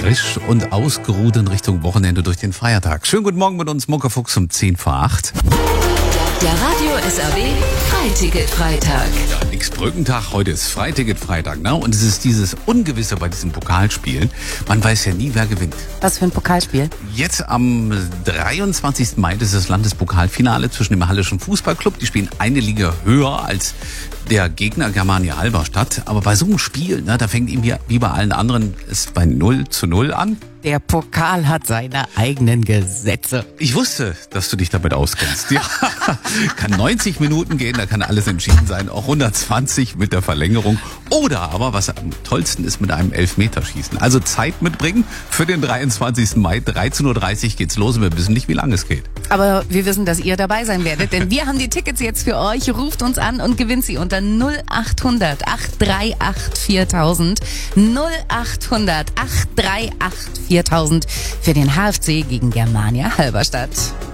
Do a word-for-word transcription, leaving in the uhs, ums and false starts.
frisch und ausgeruht in Richtung Wochenende durch den Feiertag. Schönen guten Morgen mit uns, Muckefuchs um zehn vor acht. Der Radio S R B Freiticket-Freitag. Ja, nix Brückentag, heute ist Freiticket-Freitag, ne? Und es ist dieses Ungewisse bei diesen Pokalspielen. Man weiß ja nie, wer gewinnt. Was für ein Pokalspiel? Jetzt am dreiundzwanzigsten Mai ist das Landespokalfinale zwischen dem Hallischen Fußballclub. Die spielen eine Liga höher als der Gegner Germania Halberstadt. Aber bei so einem Spiel, ne, da fängt ihm wie bei allen anderen es bei null zu null an. Der Pokal hat seine eigenen Gesetze. Ich wusste, dass du dich damit auskennst. Ja, kann neunzig Minuten gehen, da kann alles entschieden sein. Auch hundertzwanzig mit der Verlängerung. Oder aber, was am tollsten ist, mit einem Elfmeterschießen. Also Zeit mitbringen für den dreiundzwanzigsten Mai. dreizehn Uhr dreißig geht's los und wir wissen nicht, wie lange es geht. Aber wir wissen, dass ihr dabei sein werdet, denn wir haben die Tickets jetzt für euch. Ruft uns an und gewinnt sie unter null acht hundert acht drei acht viertausend. null acht hundert acht drei acht viertausend für den H F C gegen Germania Halberstadt.